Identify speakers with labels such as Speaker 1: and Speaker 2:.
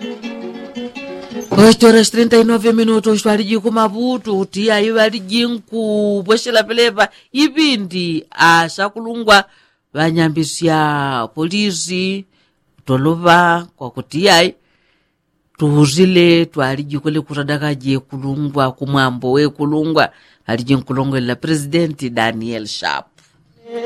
Speaker 1: 8 horas 39 minutos twaliji kumaputu kuti ayo aliji nkubweshela pelepa ipindi asakulungwa vanyambisya polisi tolopa kwa kuti ayi tuuzile twaliji kule kutadakaje kulungwa kumwambo we kulungwa aliji nkulongela presidenti Daniel Sharp